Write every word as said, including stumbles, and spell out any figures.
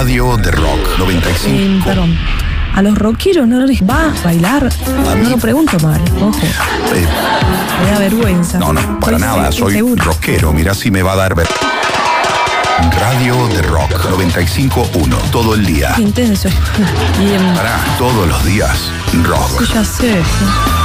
Radio de Rock noventa y Eh, cinco. perdón. A los rockeros no les va a bailar. A mí- No lo pregunto mal, ojo. Eh, Me da vergüenza. no, no, para Estoy nada. Soy insegura. rockero. Mirá si me va a dar ver. Radio de Rock noventa y cinco punto uno. Todo el día. Qué intenso. Bien. Pará, todos los días. Rock. Sí, ya sé.